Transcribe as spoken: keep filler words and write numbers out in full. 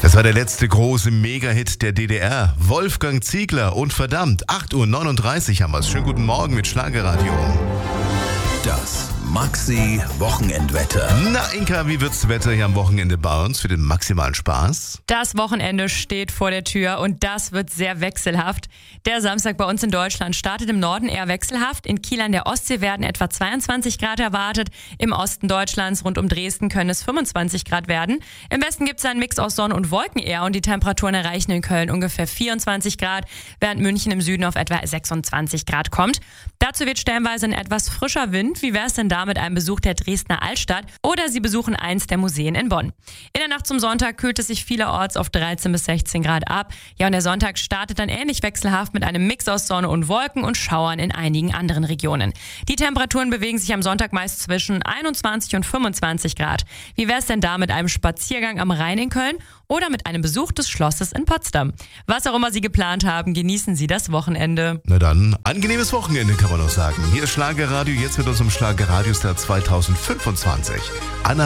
Das war der letzte große Mega-Hit der D D R. Wolfgang Ziegler und verdammt, acht Uhr neununddreißig haben wir es. Schönen guten Morgen mit Schlagerradio. Das Maxi-Wochenendwetter. Na Inka, wie wird's Wetter hier am Wochenende bei uns für den maximalen Spaß? Das Wochenende steht vor der Tür und das wird sehr wechselhaft. Der Samstag bei uns in Deutschland startet im Norden eher wechselhaft. In Kiel an der Ostsee werden etwa zweiundzwanzig Grad erwartet. Im Osten Deutschlands rund um Dresden können es fünfundzwanzig Grad werden. Im Westen gibt es einen Mix aus Sonne und Wolken eher und die Temperaturen erreichen in Köln ungefähr vierundzwanzig Grad, während München im Süden auf etwa sechsundzwanzig Grad kommt. Dazu wird stellenweise ein etwas frischer Wind. Wie wäre es denn da mit einem Besuch der Dresdner Altstadt oder Sie besuchen eins der Museen in Bonn? In der Nacht zum Sonntag kühlt es sich vielerorts auf dreizehn bis sechzehn Grad ab. Ja, und der Sonntag startet dann ähnlich wechselhaft mit einem Mix aus Sonne und Wolken und Schauern in einigen anderen Regionen. Die Temperaturen bewegen sich am Sonntag meist zwischen einundzwanzig und fünfundzwanzig Grad. Wie wäre es denn da mit einem Spaziergang am Rhein in Köln oder mit einem Besuch des Schlosses in Potsdam? Was auch immer Sie geplant haben, genießen Sie das Wochenende. Na dann, angenehmes Wochenende kann man noch sagen. Hier ist Schlagerradio, jetzt mit unserem Schlagerradiostar zweitausendfünfundzwanzig. Anna